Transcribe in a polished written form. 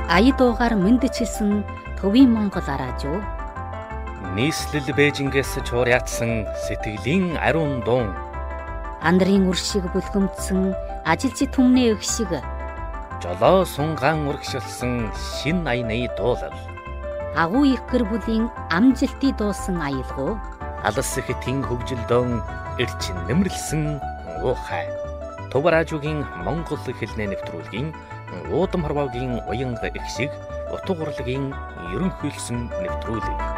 ая дуугаар мэндчилсэн төвийн Монгол араажуу. Нийслэл Бээжингээс чуурьяатсан сэтгэлийн ариун дуун. Андрын үр шиг бүлгэмдсэн ажилчид түмний эх шиг. Жолоо сунгаан урагшилсан шин аяны дуулал. Агуу их гэр бүлийн амжилтыг дуусан аялгуу. Алс хэтийн хөгжилдөөн эрч нэмэрлсэн уухай. Төв радиогийн Монгол хэлний нэвтрүүлгийн уудам хорвоогийн уянга их шиг утга урлагийн ерөнхийлсөн нэвтрүүлэг.